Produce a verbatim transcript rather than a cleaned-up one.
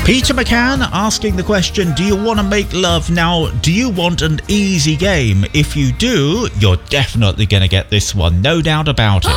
Peter McCann asking the question, do you want to make love? Now, do you want an easy game? If you do, you're definitely going to get this one, no doubt about it.